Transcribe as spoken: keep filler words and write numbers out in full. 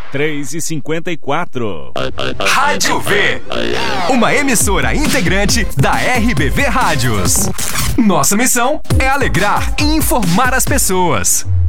três e cinquenta e quatro. Rádio V, uma emissora integrante da R B V Rádios. Nossa missão é alegrar e informar as pessoas.